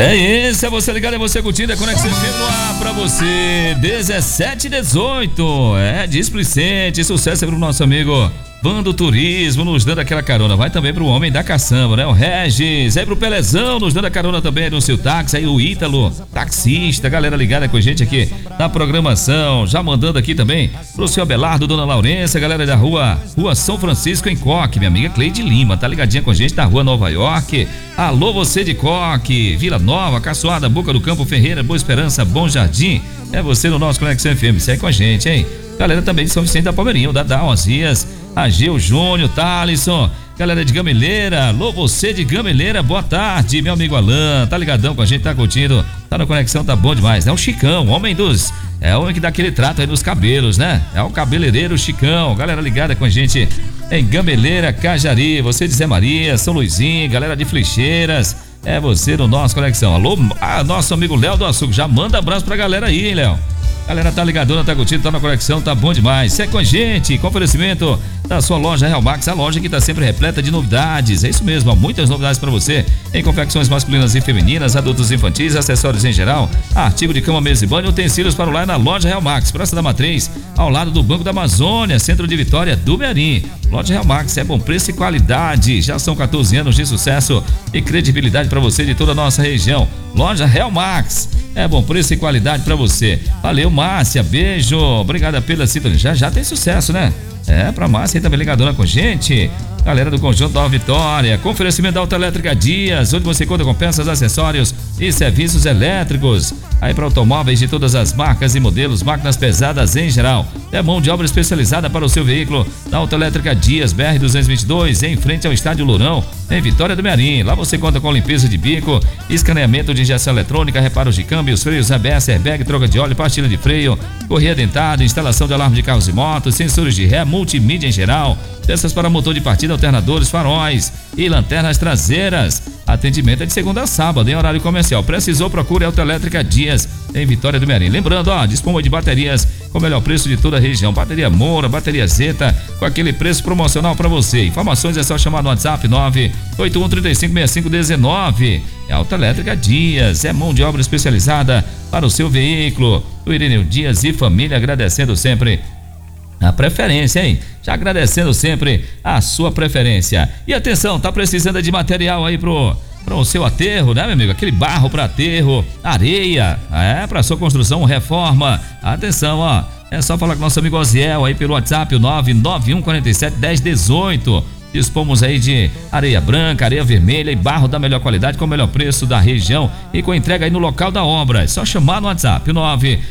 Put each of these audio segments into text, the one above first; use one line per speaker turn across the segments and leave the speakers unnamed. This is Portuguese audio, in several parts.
É isso, é você ligado, é você curtindo, é Conexão FM no ar pra você, 17h18, displicente, sucesso pro nosso amigo Bando Turismo, nos dando aquela carona, vai também pro homem da caçamba, né, o Regis, aí pro Pelezão, nos dando a carona também no seu táxi, aí o Ítalo, taxista, galera ligada com a gente aqui na programação, já mandando aqui também pro seu Abelardo, Dona Laurência, galera da rua São Francisco em Coque, minha amiga Cleide Lima, tá ligadinha com a gente da rua Nova York, alô você de Coque, Vila Nova, Caçoada, Boca do Campo, Ferreira, Boa Esperança, Bom Jardim, é você no nosso Conexão FM, segue com a gente, hein? Galera também de São Vicente da Palmeirinha, o Dadá, Ozias, Ageu Júnior, Thalisson, galera de Gameleira, alô você de Gameleira, boa tarde, meu amigo Alan, tá ligadão com a gente, tá curtindo, tá na conexão, tá bom demais, né? O Chicão, o homem que dá aquele trato aí nos cabelos, né? É o cabeleireiro Chicão, galera ligada com a gente em Gameleira, Cajari, você de Zé Maria, São Luizinho, galera de Flecheiras, é você no nosso Conexão, alô, nosso amigo Léo do Açúcar, já manda abraço pra galera aí, hein, Léo? Galera tá ligadona, tá curtindo, tá na conexão, tá bom demais. Segue com a gente, com oferecimento da sua loja Real Max, a loja que tá sempre repleta de novidades. É isso mesmo, há muitas novidades para você em confecções masculinas e femininas, adultos e infantis, acessórios em geral, artigo de cama, mesa e banho, utensílios para o lar na loja Real Max, Praça da Matriz, ao lado do Banco da Amazônia, centro de Vitória do Mearim. Loja Real Max é bom preço e qualidade, já são 14 anos de sucesso e credibilidade para você de toda a nossa região. Loja Real Max, é bom preço e qualidade para você. Valeu, Márcia, beijo, obrigada pela sintonia. Já tem sucesso, né? Pra Márcia aí também ligadona com a gente. Galera do Conjunto da Vitória, com oferecimento da Autoelétrica Dias, onde você conta com peças, acessórios e serviços elétricos. Aí para automóveis de todas as marcas e modelos, máquinas pesadas em geral. É mão de obra especializada para o seu veículo. Da Autoelétrica Dias, BR-222, em frente ao Estádio Lourão, em Vitória do Mearim. Lá você conta com limpeza de bico, escaneamento de injeção eletrônica, reparos de câmbio, freios ABS, airbag, troca de óleo, pastilha de freio, correia dentada, instalação de alarme de carros e motos, sensores de ré, multimídia em geral, peças para motor de partida, alternadores, faróis e lanternas traseiras. Atendimento é de segunda a sábado em horário comercial. Precisou, procure Autoelétrica Dias em Vitória do Mearim. Lembrando, dispõe de baterias com o melhor preço de toda a região. Bateria Moura, bateria Zeta, com aquele preço promocional para você. Informações é só chamar no WhatsApp 981356519. É Autoelétrica Dias, é mão de obra especializada para o seu veículo. O Irineu Dias e família agradecendo sempre a preferência, hein? Já agradecendo sempre a sua preferência. E atenção, tá precisando de material aí pro seu aterro, né, meu amigo? Aquele barro para aterro, areia, para sua construção, reforma. Atenção, é só falar com nosso amigo Oziel aí pelo WhatsApp, o 991471018. Dispomos aí de areia branca, areia vermelha e barro da melhor qualidade com o melhor preço da região e com entrega aí no local da obra. É só chamar no WhatsApp, o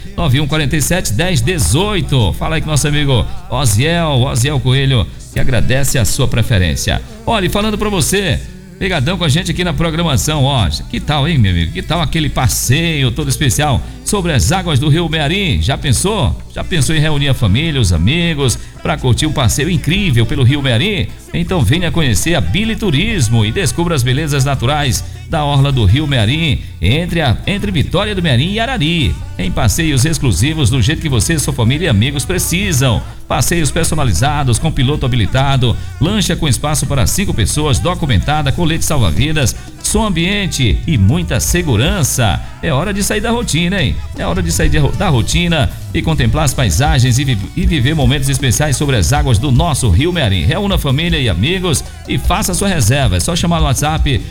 991471018. Fala aí com nosso amigo Oziel Coelho, que agradece a sua preferência. Olha, e falando pra você, ligadão com a gente aqui na programação, que tal, hein, meu amigo? Que tal aquele passeio todo especial sobre as águas do Rio Mearim? Já pensou? Já pensou em reunir a família, os amigos, para curtir um passeio incrível pelo Rio Mearim? Então venha conhecer a Billy Turismo e descubra as belezas naturais da orla do Rio Mearim, entre Vitória do Mearim e Arari, em passeios exclusivos do jeito que você, sua família e amigos precisam. Passeios personalizados com piloto habilitado, lancha com espaço para 5 pessoas, documentada, colete salva-vidas, som ambiente e muita segurança. É hora de sair da rotina, hein? É hora de sair da rotina e contemplar as paisagens e viver momentos especiais sobre as águas do nosso Rio Mearim. Reúna a família e amigos e faça sua reserva. É só chamar no WhatsApp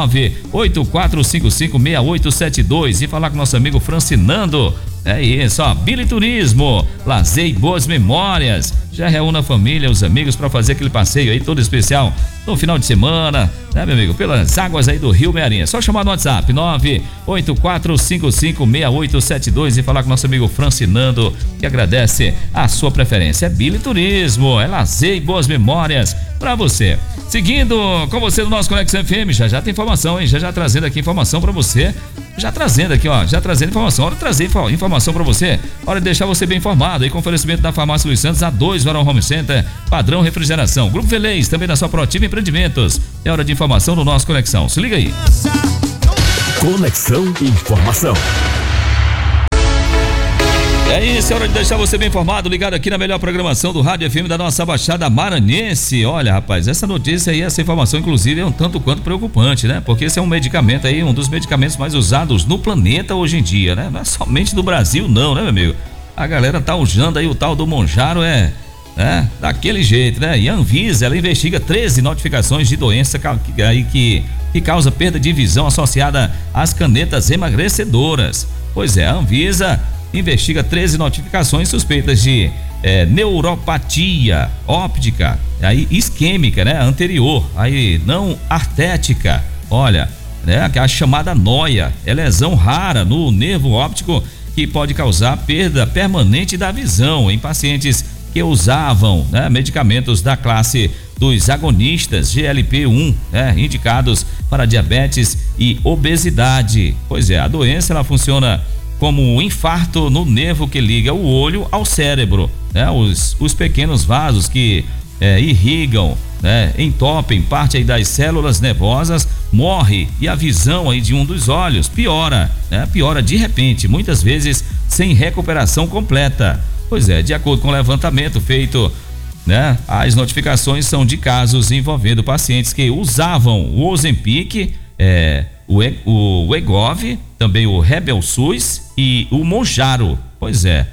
984556872 e falar com nosso amigo Francinando. É isso, Billy Turismo, lazer e boas memórias. Já reúna a família, os amigos para fazer aquele passeio aí todo especial no final de semana, né, meu amigo? Pelas águas aí do Rio Mearim. É só chamar no WhatsApp 984556872 e falar com nosso amigo Francinando, que agradece a sua preferência. É Billy Turismo, é lazer e boas memórias para você. Seguindo com você no nosso Conexão FM, já tem informação, hein? Já trazendo aqui informação para você. Já trazendo informação. Hora de trazer informação para você. Hora de deixar você bem informado. Aí com oferecimento da Farmácia Luiz Santos, A2 Varão Home Center, Padrão Refrigeração, Grupo Velez, também da sua Proativa Empreendimentos. É hora de informação no nosso Conexão. Se liga aí.
Conexão Informação.
É isso, é hora de deixar você bem informado, ligado aqui na melhor programação do Rádio FM da nossa Baixada Maranhense. Olha, rapaz, essa notícia aí, essa informação, inclusive, é um tanto quanto preocupante, né? Porque esse é um medicamento aí, um dos medicamentos mais usados no planeta hoje em dia, né? Não é somente no Brasil, não, né, meu amigo? A galera tá usando aí o tal do Mounjaro, daquele jeito, né? E a Anvisa, ela investiga 13 notificações de doença que causa perda de visão associada às canetas emagrecedoras. Pois é, a Anvisa investiga 13 notificações suspeitas de neuropatia óptica, aí isquêmica, né? Anterior, aí não artética. Olha, né? A chamada noia é lesão rara no nervo óptico que pode causar perda permanente da visão em pacientes que usavam, né, medicamentos da classe dos agonistas GLP-1, indicados para diabetes e obesidade. Pois é, a doença ela funciona como um infarto no nervo que liga o olho ao cérebro, né? Os pequenos vasos que irrigam, entopem parte aí das células nervosas, morre e a visão aí de um dos olhos piora, piora de repente, muitas vezes sem recuperação completa. Pois é, de acordo com o levantamento feito, as notificações são de casos envolvendo pacientes que usavam o Ozempic, o Wegovy, também o Rebelsus e o Mounjaro. Pois é,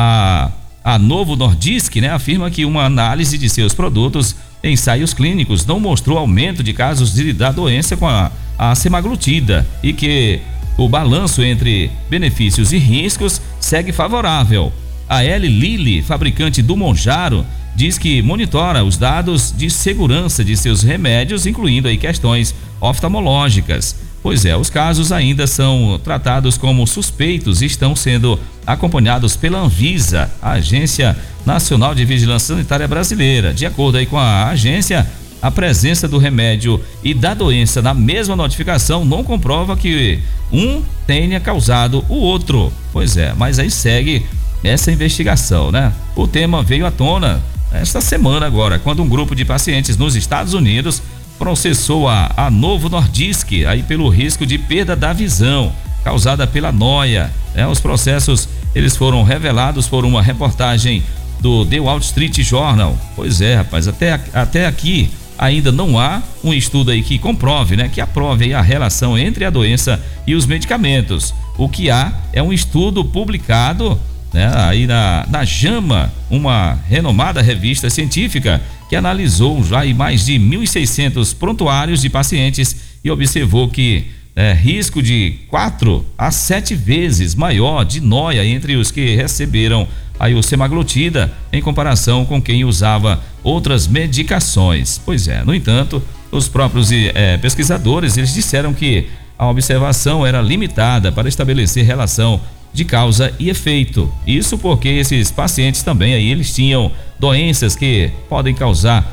a Novo Nordisk, afirma que uma análise de seus produtos em ensaios clínicos não mostrou aumento de casos da doença com a semaglutida e que o balanço entre benefícios e riscos segue favorável. A Eli Lilly, fabricante do Mounjaro, diz que monitora os dados de segurança de seus remédios, incluindo aí questões oftalmológicas. Pois é, os casos ainda são tratados como suspeitos e estão sendo acompanhados pela Anvisa, a Agência Nacional de Vigilância Sanitária Brasileira. De acordo aí com a agência, a presença do remédio e da doença na mesma notificação não comprova que um tenha causado o outro. Pois é, mas aí segue essa investigação, né? O tema veio à tona esta semana agora, quando um grupo de pacientes nos Estados Unidos processou a Novo Nordisk aí pelo risco de perda da visão causada pela noia. Os processos eles foram revelados por uma reportagem do The Wall Street Journal. Pois é, rapaz, até aqui ainda não há um estudo aí que comprove, que aprove aí a relação entre a doença e os medicamentos. O que há é um estudo publicado aí na JAMA, uma renomada revista científica que analisou já mais de 1.600 prontuários de pacientes e observou que risco de 4 a 7 vezes maior de noia entre os que receberam aí o semaglutida em comparação com quem usava outras medicações. Pois é, no entanto, os próprios pesquisadores eles disseram que a observação era limitada para estabelecer relação de causa e efeito. Isso porque esses pacientes também aí eles tinham doenças que podem causar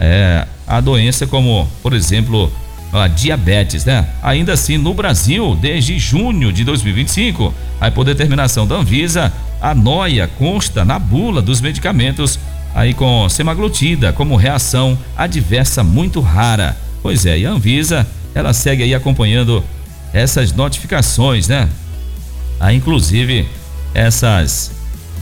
a doença, como por exemplo a diabetes, Ainda assim, no Brasil, desde junho de 2025, aí por determinação da Anvisa, a noia consta na bula dos medicamentos aí com semaglutida como reação adversa muito rara. Pois é, e a Anvisa ela segue aí acompanhando essas notificações, inclusive essas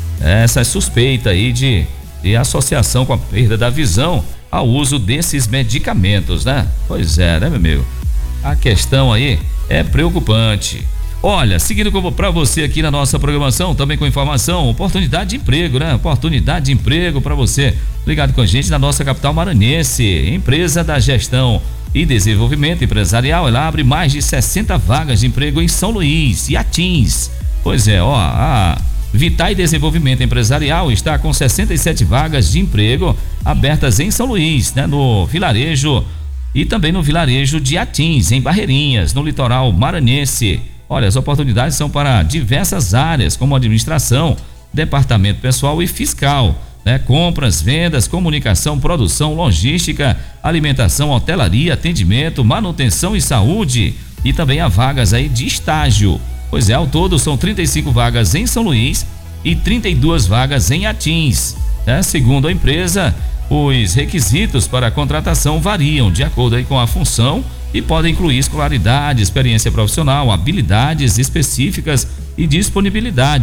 suspeitas aí de associação com a perda da visão ao uso desses medicamentos, Pois é, meu amigo? A questão aí é preocupante. Olha, seguindo para você aqui na nossa programação, também com informação, oportunidade de emprego, Oportunidade de emprego para você ligado com a gente na nossa capital maranhense. Empresa da Gestão e Desenvolvimento Empresarial, ela abre mais de 60 vagas de emprego em São Luís e Atins. Pois é, a Vitai Desenvolvimento Empresarial está com 67 vagas de emprego abertas em São Luís, no vilarejo e também no vilarejo de Atins, em Barreirinhas, no litoral maranhense. Olha, as oportunidades são para diversas áreas, como administração, departamento pessoal e fiscal, compras, vendas, comunicação, produção, logística, alimentação, hotelaria, atendimento, manutenção e saúde, e também há vagas aí de estágio. Pois é, ao todo são 35 vagas em São Luís e 32 vagas em Atins. Segundo a empresa, os requisitos para a contratação variam de acordo aí com a função e podem incluir escolaridade, experiência profissional, habilidades específicas e disponibilidade